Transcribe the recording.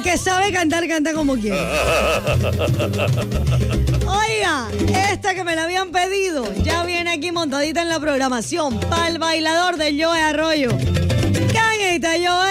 que sabe cantar, canta como quiere. Oiga, esta que me la habían pedido ya viene aquí montadita en la programación para el bailador de Joe Arroyo. ¿Quién está Joe?